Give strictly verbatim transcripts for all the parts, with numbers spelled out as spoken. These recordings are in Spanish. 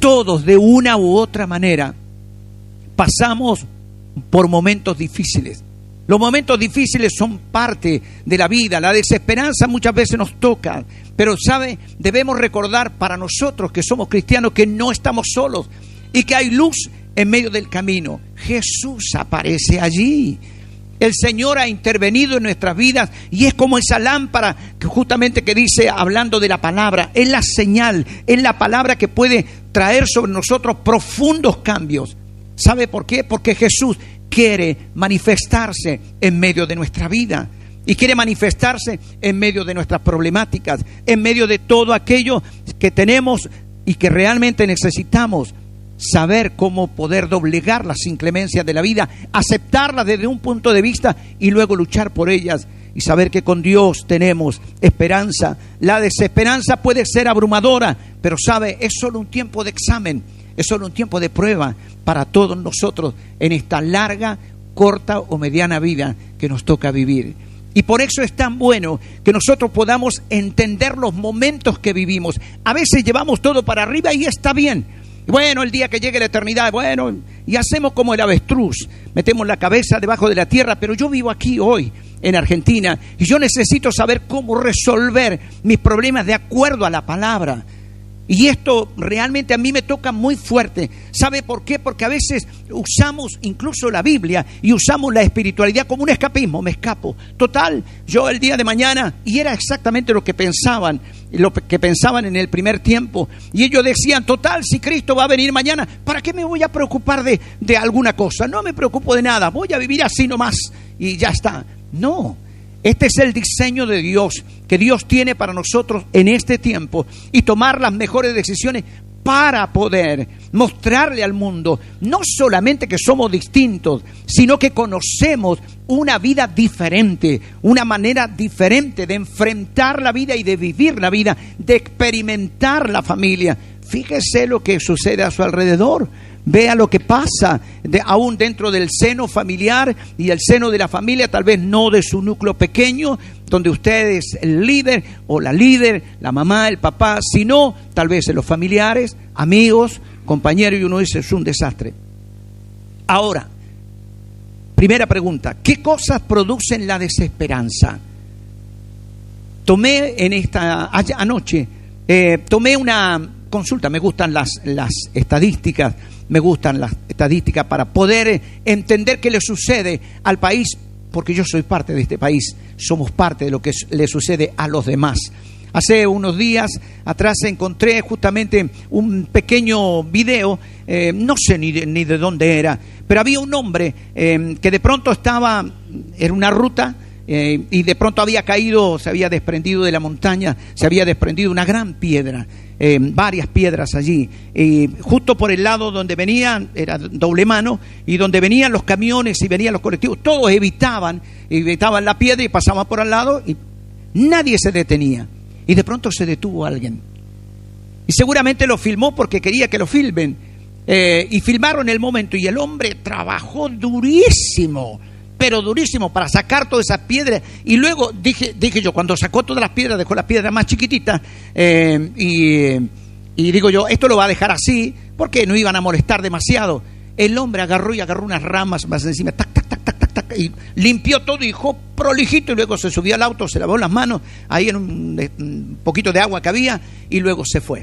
todos de una u otra manera pasamos por momentos difíciles. Los momentos difíciles son parte de la vida. La desesperanza muchas veces nos toca. Pero, ¿sabe? Debemos recordar para nosotros que somos cristianos que no estamos solos y que hay luz en medio del camino. Jesús aparece allí. El Señor ha intervenido en nuestras vidas y es como esa lámpara que justamente que dice, hablando de la palabra, es la señal, es la palabra que puede traer sobre nosotros profundos cambios. ¿Sabe por qué? Porque Jesús quiere manifestarse en medio de nuestra vida y quiere manifestarse en medio de nuestras problemáticas, en medio de todo aquello que tenemos y que realmente necesitamos saber cómo poder doblegar las inclemencias de la vida, aceptarlas desde un punto de vista y luego luchar por ellas y saber que con Dios tenemos esperanza. La desesperanza puede ser abrumadora, pero sabe, es solo un tiempo de examen, es solo un tiempo de prueba para todos nosotros en esta larga, corta o mediana vida que nos toca vivir. Y por eso es tan bueno que nosotros podamos entender los momentos que vivimos. A veces llevamos todo para arriba y está bien. Bueno, el día que llegue la eternidad, bueno, y hacemos como el avestruz, metemos la cabeza debajo de la tierra, pero yo vivo aquí hoy, en Argentina, y yo necesito saber cómo resolver mis problemas de acuerdo a la palabra. Y esto realmente a mí me toca muy fuerte. ¿Sabe por qué? Porque a veces usamos incluso la Biblia y usamos la espiritualidad como un escapismo. Me escapo. Total, yo el día de mañana, y era exactamente lo que pensaban, lo que pensaban en el primer tiempo. Y ellos decían, total, si Cristo va a venir mañana, ¿para qué me voy a preocupar de, de alguna cosa? No me preocupo de nada, voy a vivir así nomás y ya está. No. Este es el diseño de Dios que Dios tiene para nosotros en este tiempo y tomar las mejores decisiones para poder mostrarle al mundo no solamente que somos distintos, sino que conocemos una vida diferente, una manera diferente de enfrentar la vida y de vivir la vida, de experimentar la familia. Fíjese lo que sucede a su alrededor. Vea lo que pasa de, aún dentro del seno familiar y el seno de la familia, tal vez no de su núcleo pequeño, donde usted es el líder o la líder, la mamá, el papá, sino tal vez en los familiares, amigos, compañeros, y uno dice, es un desastre. Ahora, primera pregunta, ¿qué cosas producen la desesperanza? Tomé en esta anoche, eh, tomé una consulta, me gustan las, las estadísticas, me gustan las estadísticas para poder entender qué le sucede al país, porque yo soy parte de este país, somos parte de lo que le sucede a los demás. Hace unos días atrás encontré justamente un pequeño video, eh, no sé ni de, ni de dónde era, pero había un hombre eh, que de pronto estaba en una ruta eh, y de pronto había caído, se había desprendido de la montaña, se había desprendido una gran piedra. Eh, varias piedras allí, y justo por el lado donde venían, era doble mano, y donde venían los camiones y venían los colectivos, todos evitaban, evitaban la piedra y pasaban por al lado y nadie se detenía, y de pronto se detuvo alguien, y seguramente lo filmó porque quería que lo filmen, eh, y filmaron el momento, y el hombre trabajó durísimo, pero durísimo para sacar todas esas piedras. Y luego dije, dije yo, cuando sacó todas las piedras, dejó las piedras más chiquititas, eh, y, y digo yo, esto lo va a dejar así, porque no iban a molestar demasiado. El hombre agarró y agarró unas ramas más encima, tac, tac, tac, tac, tac, tac, y limpió todo y dejó prolijito, y luego se subió al auto, se lavó las manos, ahí en un, un poquito de agua que había, y luego se fue.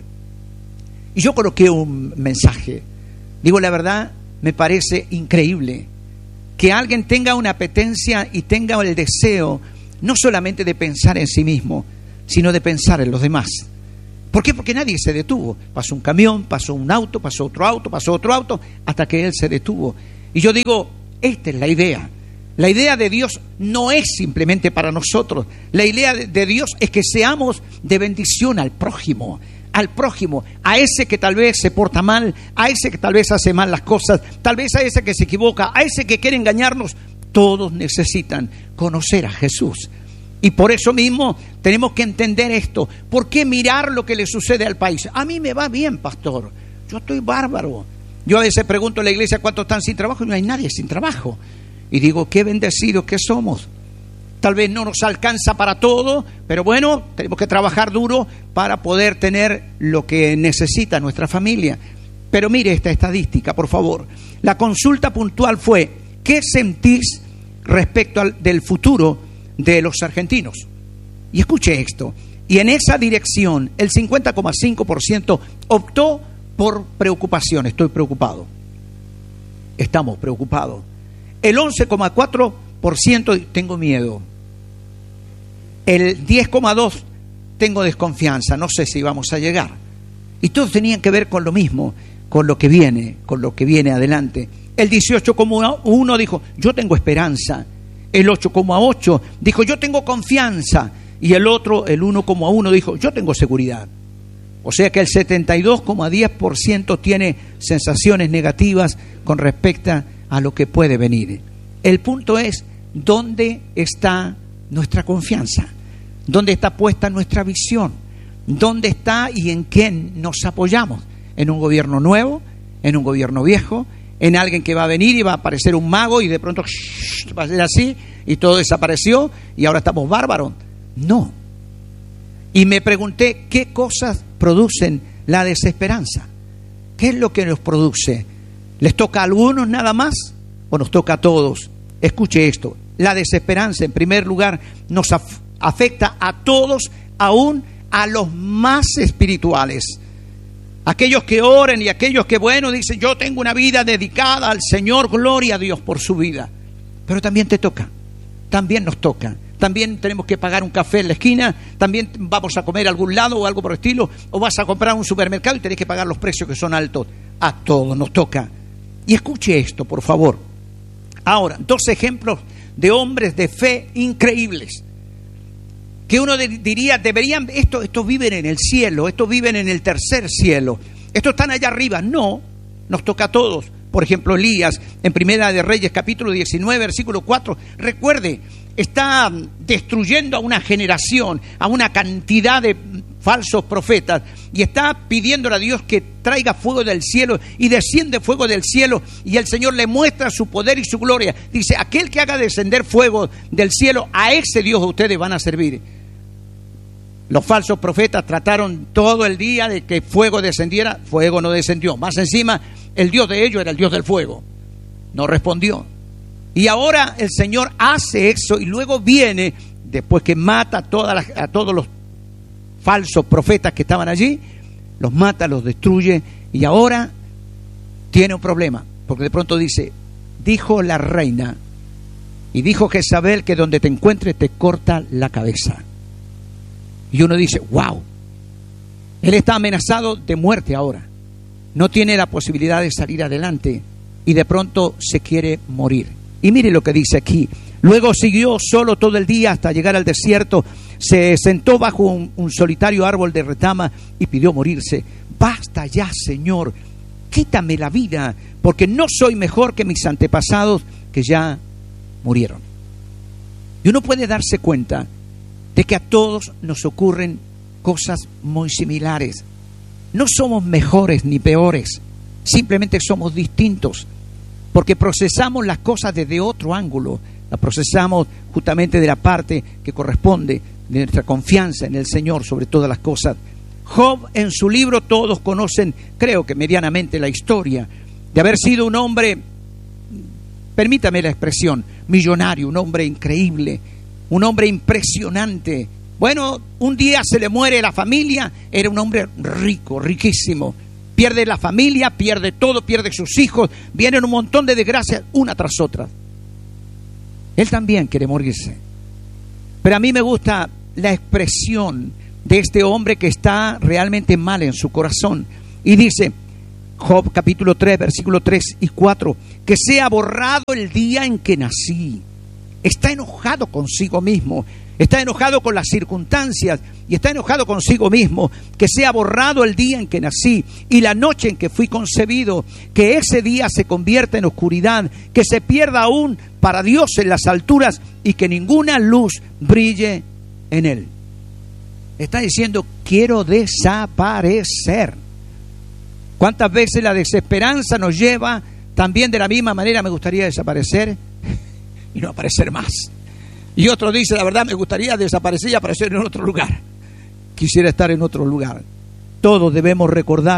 Y yo coloqué un mensaje. Digo, la verdad, me parece increíble que alguien tenga una apetencia y tenga el deseo no solamente de pensar en sí mismo, sino de pensar en los demás. ¿Por qué? Porque nadie se detuvo. Pasó un camión, pasó un auto, pasó otro auto, pasó otro auto, hasta que él se detuvo. Y yo digo, esta es la idea. La idea de Dios no es simplemente para nosotros. La idea de Dios es que seamos de bendición al prójimo. Al prójimo, a ese que tal vez se porta mal, a ese que tal vez hace mal las cosas, tal vez a ese que se equivoca, a ese que quiere engañarnos. Todos necesitan conocer a Jesús. Y por eso mismo tenemos que entender esto. ¿Por qué mirar lo que le sucede al país? A mí me va bien, pastor. Yo estoy bárbaro. Yo a veces pregunto en la iglesia cuántos están sin trabajo y no hay nadie sin trabajo. Y digo, qué bendecidos que somos. Tal vez no nos alcanza para todo, pero bueno, tenemos que trabajar duro para poder tener lo que necesita nuestra familia. Pero mire esta estadística, por favor. La consulta puntual fue: ¿qué sentís respecto al del futuro de los argentinos? Y escuche esto. Y en esa dirección, el cincuenta coma cinco por ciento optó por preocupación. Estoy preocupado. Estamos preocupados. El once coma cuatro por ciento tengo miedo. El diez coma dos por ciento tengo desconfianza. No sé si vamos a llegar. Y todos tenían que ver con lo mismo, con lo que viene, con lo que viene adelante. El dieciocho coma uno por ciento dijo: yo tengo esperanza. El ocho coma ocho por ciento dijo: yo tengo confianza. Y el otro, el uno coma uno por ciento dijo: yo tengo seguridad. O sea que el setenta y dos coma diez por ciento tiene sensaciones negativas con respecto a lo que puede venir. El punto es: ¿dónde está nuestra confianza? ¿Dónde está puesta nuestra visión? ¿Dónde está y en quién nos apoyamos? ¿En un gobierno nuevo? ¿En un gobierno viejo? ¿En alguien que va a venir y va a aparecer un mago y de pronto shh, va a ser así y todo desapareció y ahora estamos bárbaros? No. Y me pregunté, ¿qué cosas producen la desesperanza? ¿Qué es lo que nos produce? ¿Les toca a algunos nada más o nos toca a todos? Escuche esto: la desesperanza, en primer lugar, nos af- afecta a todos, aún a los más espirituales. Aquellos que oren y aquellos que, bueno, dicen: yo tengo una vida dedicada al Señor, gloria a Dios por su vida. Pero también te toca, también nos toca. También tenemos que pagar un café en la esquina, también vamos a comer a algún lado o algo por el estilo, o vas a comprar a un supermercado y tenés que pagar los precios que son altos. A todos nos toca. Y escuche esto, por favor. Ahora, dos ejemplos de hombres de fe increíbles, que uno de, diría, deberían, esto, estos viven en el cielo, estos viven en el tercer cielo, estos están allá arriba. No, nos toca a todos. Por ejemplo, Elías, en Primera de Reyes, capítulo diecinueve, versículo cuatro, recuerde, está destruyendo a una generación, a una cantidad de falsos profetas, y está pidiéndole a Dios que traiga fuego del cielo, y desciende fuego del cielo, y el Señor le muestra su poder y su gloria. Dice: aquel que haga descender fuego del cielo, a ese Dios ustedes van a servir. Los falsos profetas trataron todo el día de que fuego descendiera, fuego no descendió. Más encima, el Dios de ellos era el Dios del fuego, no respondió. Y ahora el Señor hace eso, y luego viene, después que mata a, todas las, a todos los falsos profetas que estaban allí, los mata, los destruye, y ahora tiene un problema, porque de pronto dice: dijo la reina, y dijo Jezabel, que donde te encuentres te corta la cabeza. Y uno dice: wow, él está amenazado de muerte ahora, no tiene la posibilidad de salir adelante, y de pronto se quiere morir. Y mire lo que dice aquí: luego siguió solo todo el día hasta llegar al desierto, se sentó bajo un, un solitario árbol de retama y pidió morirse. Basta ya, Señor, quítame la vida, porque no soy mejor que mis antepasados que ya murieron. Y uno puede darse cuenta de que a todos nos ocurren cosas muy similares. No somos mejores ni peores, simplemente somos distintos, porque procesamos las cosas desde otro ángulo. Las procesamos justamente de la parte que corresponde de nuestra confianza en el Señor sobre todas las cosas. Job, en su libro, todos conocen, creo que medianamente, la historia de haber sido un hombre, permítame la expresión, millonario, un hombre increíble, un hombre impresionante. Bueno, un día se le muere la familia, era un hombre rico, riquísimo. Pierde la familia, pierde todo, pierde sus hijos, vienen un montón de desgracias una tras otra. Él también quiere morirse. Pero a mí me gusta la expresión de este hombre que está realmente mal en su corazón. Y dice, Job capítulo tres, versículo tres y cuatro, que sea borrado el día en que nací. Está enojado consigo mismo, está enojado con las circunstancias y está enojado consigo mismo. Que sea borrado el día en que nací y la noche en que fui concebido, que ese día se convierta en oscuridad, que se pierda aún para Dios en las alturas y que ninguna luz brille en él. Está diciendo, quiero desaparecer. ¿Cuántas veces la desesperanza nos lleva también de la misma manera? Me gustaría desaparecer y no aparecer más. Y otro dice, la verdad, me gustaría desaparecer y aparecer en otro lugar. Quisiera estar en otro lugar. Todos debemos recordar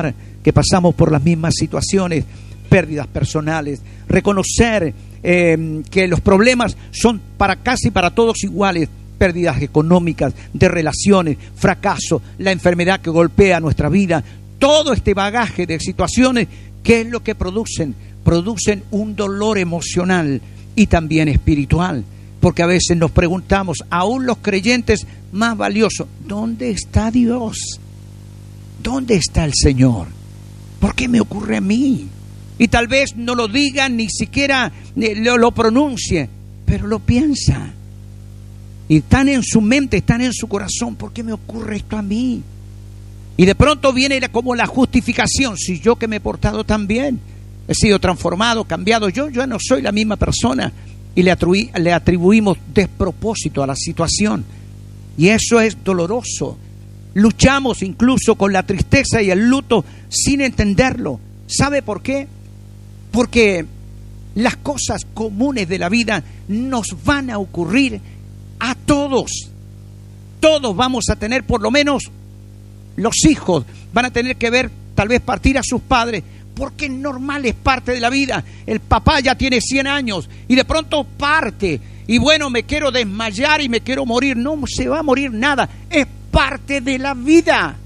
que pasamos por las mismas situaciones, pérdidas personales, reconocer eh, que los problemas son para casi para todos iguales, pérdidas económicas, de relaciones, fracaso, la enfermedad que golpea nuestra vida, todo este bagaje de situaciones, ¿qué es lo que producen? Producen un dolor emocional y también espiritual, porque a veces nos preguntamos, aún los creyentes más valiosos, ¿dónde está Dios? ¿Dónde está el Señor? ¿Por qué me ocurre a mí? Y tal vez no lo diga, ni siquiera lo, lo pronuncie, pero lo piensa. Y están en su mente, están en su corazón, ¿por qué me ocurre esto a mí? Y de pronto viene como la justificación, si yo que me he portado tan bien, he sido transformado, cambiado, yo, yo no soy la misma persona. Y le, atribu- le atribuimos despropósito a la situación. Y eso es doloroso. Luchamos incluso con la tristeza y el luto sin entenderlo. ¿Sabe por qué? Porque las cosas comunes de la vida nos van a ocurrir a todos. Todos vamos a tener, por lo menos los hijos van a tener que ver tal vez partir a sus padres, porque es normal, es parte de la vida. El papá ya tiene cien años y de pronto parte. Y bueno, me quiero desmayar y me quiero morir. No se va a morir nada. Es parte de la vida.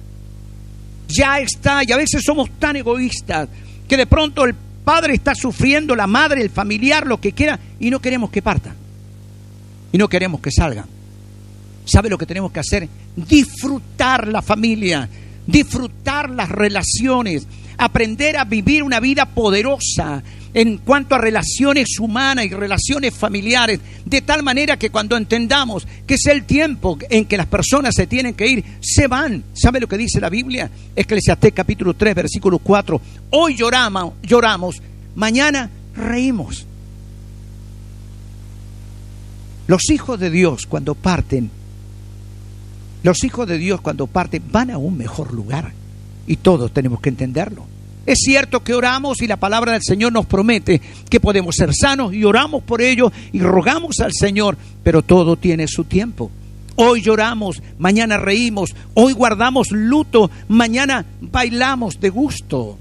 Ya está. Y a veces somos tan egoístas que de pronto el padre está sufriendo, la madre, el familiar, lo que quiera, y no queremos que partan. Y no queremos que salgan. ¿Sabe lo que tenemos que hacer? Disfrutar la familia, disfrutar las relaciones, aprender a vivir una vida poderosa en cuanto a relaciones humanas y relaciones familiares, de tal manera que cuando entendamos que es el tiempo en que las personas se tienen que ir, se van. ¿Sabe lo que dice la Biblia? Eclesiastés capítulo tres, versículo cuatro. Hoy lloramos, lloramos, mañana reímos. Los hijos de Dios cuando parten, los hijos de Dios cuando parten van a un mejor lugar. Y todos tenemos que entenderlo. Es cierto que oramos y la palabra del Señor nos promete que podemos ser sanos y oramos por ello y rogamos al Señor, pero todo tiene su tiempo. Hoy lloramos, mañana reímos, hoy guardamos luto, mañana bailamos de gusto.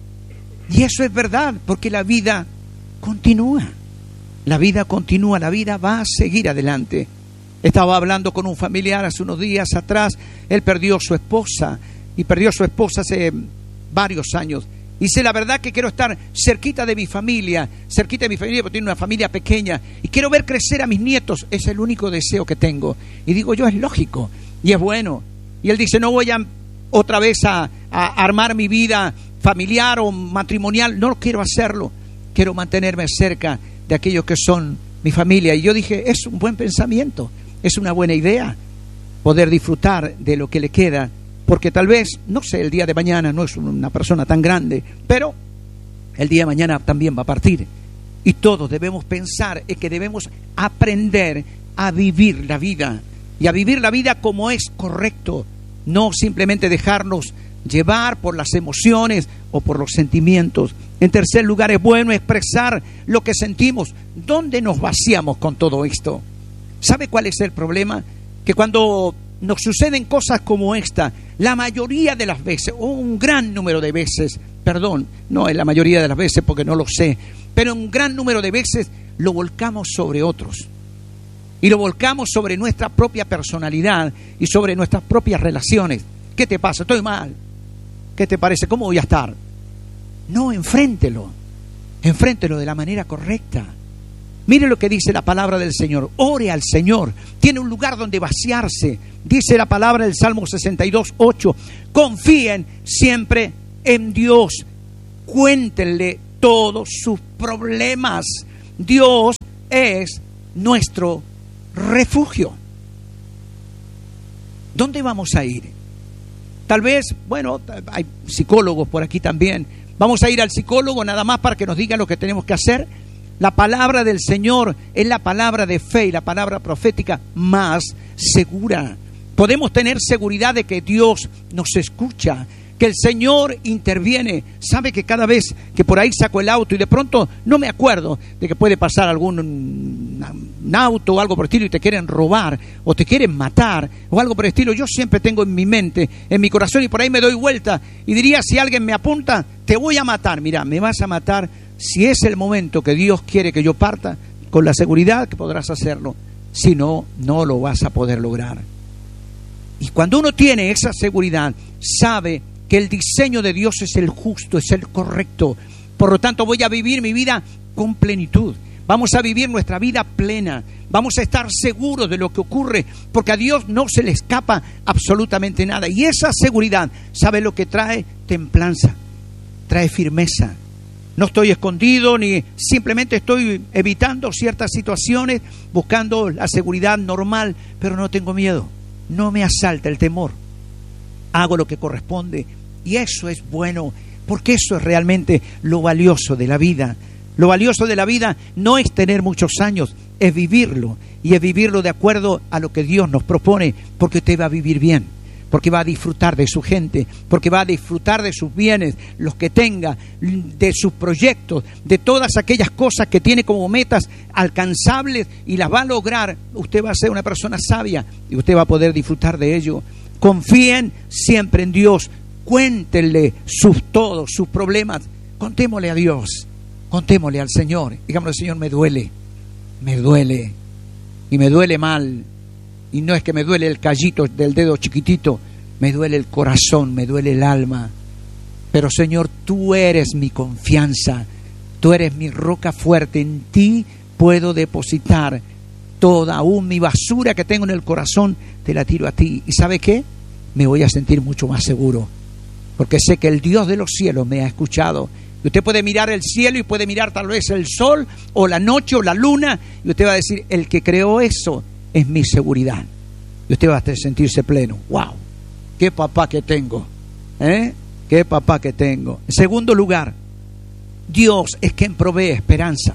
Y eso es verdad, porque la vida continúa. La vida continúa, la vida va a seguir adelante. Estaba hablando con un familiar hace unos días atrás, él perdió a su esposa y perdió a su esposa hace varios años. Dice, la verdad que quiero estar cerquita de mi familia, cerquita de mi familia, porque tiene una familia pequeña, y quiero ver crecer a mis nietos, es el único deseo que tengo. Y digo yo, es lógico, y es bueno. Y él dice, no voy a otra vez a, a armar mi vida familiar o matrimonial, no quiero hacerlo, quiero mantenerme cerca de aquellos que son mi familia. Y yo dije, es un buen pensamiento, es una buena idea, poder disfrutar de lo que le queda, porque tal vez, no sé, el día de mañana no es una persona tan grande, pero el día de mañana también va a partir. Y todos debemos pensar en que debemos aprender a vivir la vida, y a vivir la vida como es correcto, no simplemente dejarnos llevar por las emociones o por los sentimientos. En tercer lugar, es bueno expresar lo que sentimos. ¿Dónde nos vaciamos con todo esto? ¿Sabe cuál es el problema? Que cuando nos suceden cosas como esta, la mayoría de las veces, o un gran número de veces, perdón, no es la mayoría de las veces porque no lo sé, pero un gran número de veces lo volcamos sobre otros. Y lo volcamos sobre nuestra propia personalidad y sobre nuestras propias relaciones. ¿Qué te pasa? Estoy mal. ¿Qué te parece? ¿Cómo voy a estar? No, enfréntelo. Enfréntelo de la manera correcta. Mire lo que dice la palabra del Señor. Ore al Señor. Tiene un lugar donde vaciarse. Dice la palabra del Salmo sesenta y dos, ocho. Confíen siempre en Dios. Cuéntenle todos sus problemas. Dios es nuestro refugio. ¿Dónde vamos a ir? Tal vez, bueno, hay psicólogos por aquí también. Vamos a ir al psicólogo nada más para que nos diga lo que tenemos que hacer. La palabra del Señor es la palabra de fe y la palabra profética más segura. Podemos tener seguridad de que Dios nos escucha, que el Señor interviene. Sabe que cada vez que por ahí saco el auto y de pronto no me acuerdo de que puede pasar algún un auto o algo por el estilo y te quieren robar o te quieren matar o algo por el estilo, yo siempre tengo en mi mente, en mi corazón, y por ahí me doy vuelta y diría, si alguien me apunta, te voy a matar. Mira, me vas a matar si es el momento que Dios quiere que yo parta, con la seguridad que podrás hacerlo. Si no, no lo vas a poder lograr. Y cuando uno tiene esa seguridad, sabe que el diseño de Dios es el justo, es el correcto. Por lo tanto, voy a vivir mi vida con plenitud. Vamos a vivir nuestra vida plena. Vamos a estar seguros de lo que ocurre, porque a Dios no se le escapa absolutamente nada. Y esa seguridad, ¿sabe lo que trae? Templanza, trae firmeza. No estoy escondido, ni simplemente estoy evitando ciertas situaciones, buscando la seguridad normal, pero no tengo miedo. No me asalta el temor. Hago lo que corresponde y eso es bueno, porque eso es realmente lo valioso de la vida. Lo valioso de la vida no es tener muchos años, es vivirlo, y es vivirlo de acuerdo a lo que Dios nos propone, porque usted va a vivir bien, porque va a disfrutar de su gente, porque va a disfrutar de sus bienes, los que tenga, de sus proyectos, de todas aquellas cosas que tiene como metas alcanzables y las va a lograr. Usted va a ser una persona sabia y usted va a poder disfrutar de ello. Confíen siempre en Dios, cuéntenle sus todos, sus problemas, contémosle a Dios, contémosle al Señor. Digámosle, Señor, me duele, me duele, y me duele mal. Y no es que me duele el callito del dedo chiquitito, me duele el corazón, me duele el alma. Pero Señor, tú eres mi confianza, tú eres mi roca fuerte, en ti puedo depositar toda, aún mi basura que tengo en el corazón, te la tiro a ti. ¿Y sabe qué? Me voy a sentir mucho más seguro, porque sé que el Dios de los cielos me ha escuchado. Y usted puede mirar el cielo y puede mirar tal vez el sol o la noche o la luna, y usted va a decir, el que creó eso es mi seguridad. Y usted va a sentirse pleno. ¡Wow! ¡Qué papá que tengo! ¿Eh? ¡Qué papá que tengo! En segundo lugar, Dios es quien provee esperanza.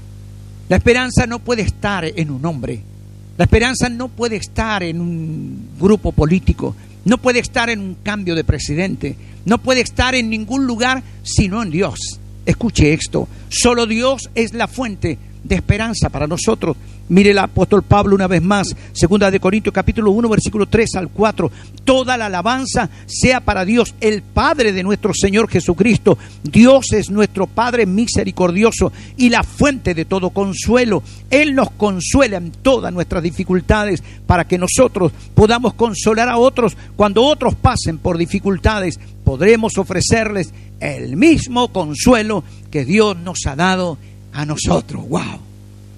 La esperanza no puede estar en un hombre. La esperanza no puede estar en un grupo político. No puede estar en un cambio de presidente. No puede estar en ningún lugar sino en Dios. Escuche esto. Solo Dios es la fuente de esperanza para nosotros. Mire el apóstol Pablo una vez más, segunda de Corintios capítulo uno, versículo tres al cuatro. Toda la alabanza sea para Dios, el Padre de nuestro Señor Jesucristo. Dios es nuestro Padre misericordioso y la fuente de todo consuelo. Él nos consuela en todas nuestras dificultades, para que nosotros podamos consolar a otros cuando otros pasen por dificultades. Podremos ofrecerles el mismo consuelo que Dios nos ha dado a nosotros. ¡Wow!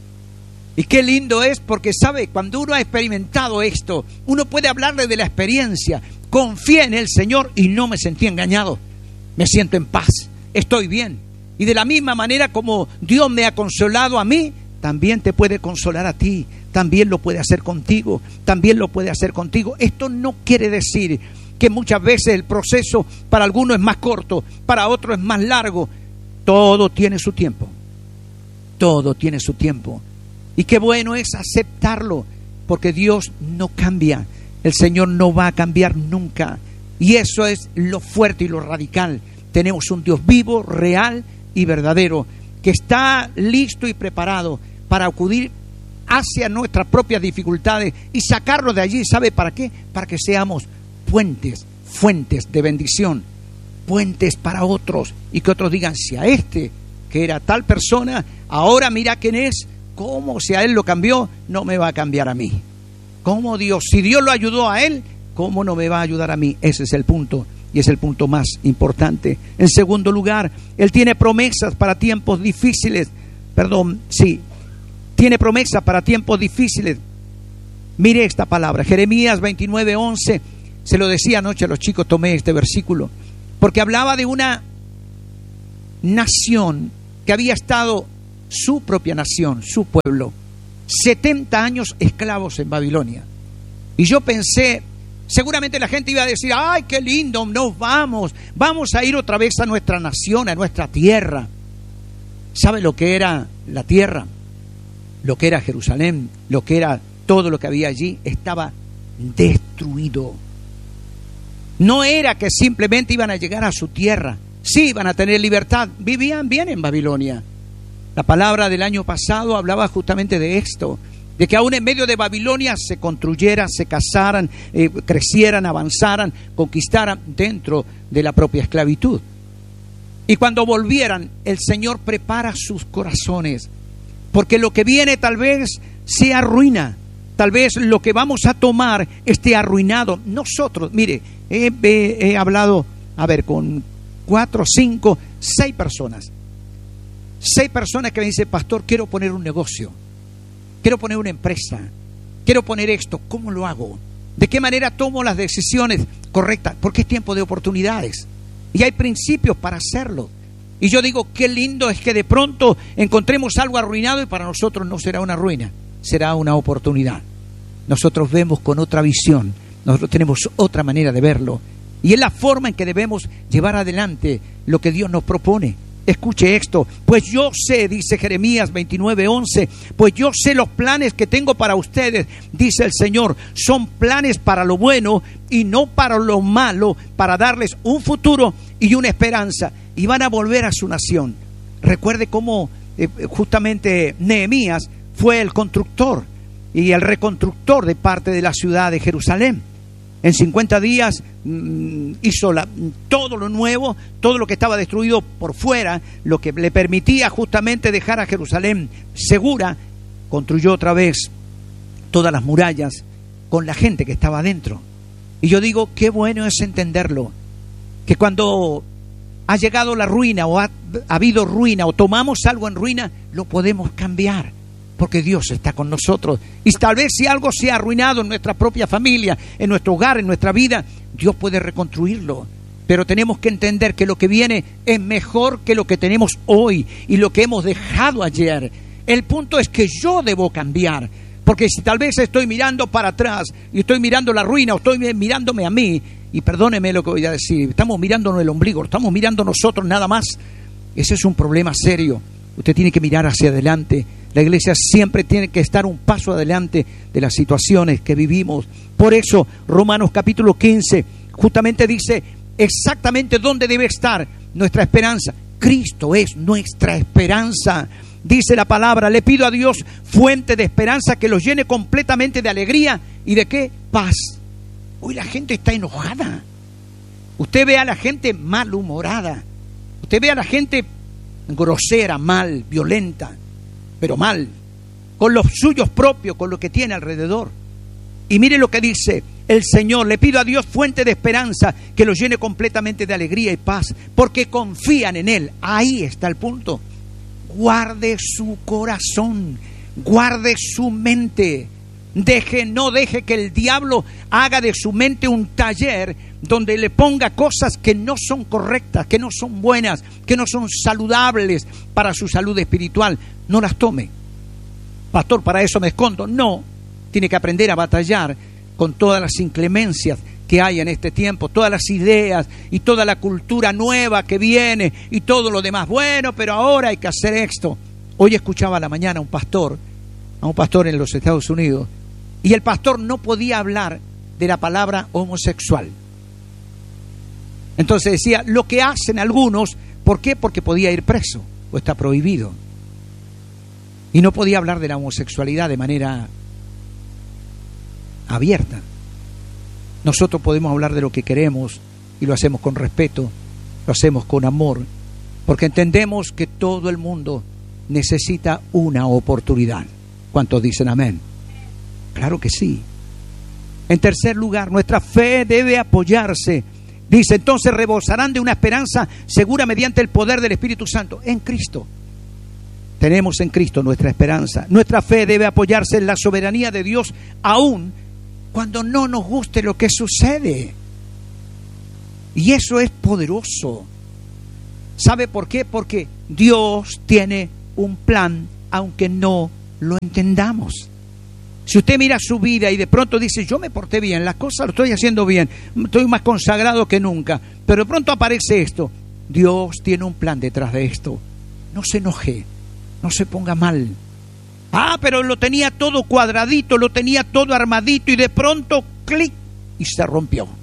Y qué lindo es, porque sabe, cuando uno ha experimentado esto, uno puede hablarle de la experiencia. Confié en el Señor y no me sentí engañado. Me siento en paz, estoy bien. Y de la misma manera como Dios me ha consolado a mí, también te puede consolar a ti. También lo puede hacer contigo. También lo puede hacer contigo. Esto no quiere decir que muchas veces el proceso para algunos es más corto, para otros es más largo. Todo tiene su tiempo. Todo tiene su tiempo. Y qué bueno es aceptarlo, porque Dios no cambia. El Señor no va a cambiar nunca. Y eso es lo fuerte y lo radical. Tenemos un Dios vivo, real y verdadero, que está listo y preparado para acudir hacia nuestras propias dificultades y sacarnos de allí. ¿Sabe para qué? Para que seamos puentes, fuentes de bendición, puentes para otros, y que otros digan, si a este, que era tal persona, ahora mira quién es, cómo si a él lo cambió, no me va a cambiar a mí. ¿Cómo Dios? Si Dios lo ayudó a él, ¿cómo no me va a ayudar a mí? Ese es el punto, y es el punto más importante. En segundo lugar, Él tiene promesas para tiempos difíciles. Perdón, sí, tiene promesas para tiempos difíciles. Mire esta palabra, Jeremías veintinueve, once. Se lo decía anoche a los chicos, tomé este versículo, porque hablaba de una nación que había estado, su propia nación, su pueblo, setenta años esclavos en Babilonia. Y yo pensé, seguramente la gente iba a decir, ay, qué lindo, nos vamos, vamos a ir otra vez a nuestra nación, a nuestra tierra. ¿Sabe lo que era la tierra? Lo que era Jerusalén, lo que era todo lo que había allí, estaba destruido. No era que simplemente iban a llegar a su tierra. Sí, iban a tener libertad. Vivían bien en Babilonia. La palabra del año pasado hablaba justamente de esto, de que aún en medio de Babilonia se construyeran, se casaran, eh, crecieran, avanzaran, conquistaran dentro de la propia esclavitud. Y cuando volvieran, el Señor prepara sus corazones, porque lo que viene tal vez sea ruina, tal vez lo que vamos a tomar esté arruinado. Nosotros, mire, he, he, he hablado, a ver, con cuatro, cinco, seis personas. Seis personas que me dicen, pastor, quiero poner un negocio, quiero poner una empresa, quiero poner esto, ¿cómo lo hago? ¿De qué manera tomo las decisiones correctas? Porque es tiempo de oportunidades y hay principios para hacerlo. Y yo digo, qué lindo es que de pronto encontremos algo arruinado y para nosotros no será una ruina, será una oportunidad. Nosotros vemos con otra visión, nosotros tenemos otra manera de verlo y es la forma en que debemos llevar adelante lo que Dios nos propone. Escuche esto, pues yo sé, dice Jeremías veintinueve once, pues yo sé los planes que tengo para ustedes, dice el Señor, son planes para lo bueno y no para lo malo, para darles un futuro y una esperanza, y van a volver a su nación. Recuerde cómo eh, justamente Nehemías fue el constructor y el reconstructor de parte de la ciudad de Jerusalén. En cincuenta días mmm, hizo la, todo lo nuevo, todo lo que estaba destruido por fuera, lo que le permitía justamente dejar a Jerusalén segura, construyó otra vez todas las murallas con la gente que estaba adentro. Y yo digo, qué bueno es entenderlo, que cuando ha llegado la ruina o ha, ha habido ruina o tomamos algo en ruina, lo podemos cambiar. Porque Dios está con nosotros. Y tal vez si algo se ha arruinado en nuestra propia familia, en nuestro hogar, en nuestra vida, Dios puede reconstruirlo. Pero tenemos que entender que lo que viene es mejor que lo que tenemos hoy y lo que hemos dejado ayer. El punto es que yo debo cambiar. Porque si tal vez estoy mirando para atrás y estoy mirando la ruina o estoy mirándome a mí, y perdóneme lo que voy a decir, estamos mirándonos el ombligo, estamos mirando nosotros nada más, ese es un problema serio. Usted tiene que mirar hacia adelante. La iglesia siempre tiene que estar un paso adelante de las situaciones que vivimos. Por eso, Romanos capítulo quince justamente dice exactamente dónde debe estar nuestra esperanza. Cristo es nuestra esperanza. Dice la palabra, le pido a Dios, fuente de esperanza, que los llene completamente de alegría y de ¿qué? Paz. Hoy la gente está enojada. Usted ve a la gente malhumorada. Usted ve a la gente grosera, mal, violenta, pero mal, con los suyos propios, con lo que tiene alrededor. Y mire lo que dice el Señor, le pido a Dios, fuente de esperanza, que los llene completamente de alegría y paz, porque confían en Él. Ahí está el punto. Guarde su corazón, guarde su mente. Deje, no deje que el diablo haga de su mente un taller donde le ponga cosas que no son correctas, que no son buenas, que no son saludables para su salud espiritual. No las tome. Pastor, para eso me escondo. No, tiene que aprender a batallar con todas las inclemencias que hay en este tiempo, todas las ideas y toda la cultura nueva que viene y todo lo demás. Bueno, pero ahora hay que hacer esto. Hoy escuchaba a la mañana a un pastor, a un pastor en los Estados Unidos, y el pastor no podía hablar de la palabra homosexual. Entonces decía, lo que hacen algunos, ¿por qué? Porque podía ir preso o está prohibido. Y no podía hablar de la homosexualidad de manera abierta. Nosotros podemos hablar de lo que queremos y lo hacemos con respeto, lo hacemos con amor, porque entendemos que todo el mundo necesita una oportunidad. ¿Cuántos dicen amén? Claro que sí. En tercer lugar, nuestra fe debe apoyarse. Dice, entonces rebosarán de una esperanza segura mediante el poder del Espíritu Santo. En Cristo. Tenemos en Cristo nuestra esperanza. Nuestra fe debe apoyarse en la soberanía de Dios, aún cuando no nos guste lo que sucede. Y eso es poderoso. ¿Sabe por qué? Porque Dios tiene un plan, aunque no lo entendamos. Si usted mira su vida y de pronto dice, yo me porté bien, las cosas lo estoy haciendo bien, estoy más consagrado que nunca, pero de pronto aparece esto, Dios tiene un plan detrás de esto. No se enoje, no se ponga mal. Ah, pero lo tenía todo cuadradito, lo tenía todo armadito y de pronto, clic, y se rompió.